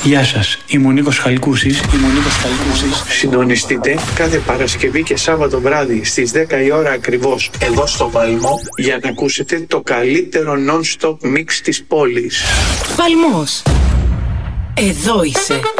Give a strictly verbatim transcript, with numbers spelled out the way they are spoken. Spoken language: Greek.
Γεια σας, είμαι ο Νίκος Χαλκούσης. Είμαι ο Νίκος Χαλκούσης. Συντονιστείτε κάθε Παρασκευή και Σάββατο βράδυ στις δέκα η ώρα ακριβώς εδώ στο Παλμό για να ακούσετε το καλύτερο non-stop mix της πόλης. Παλμός. Εδώ είσαι.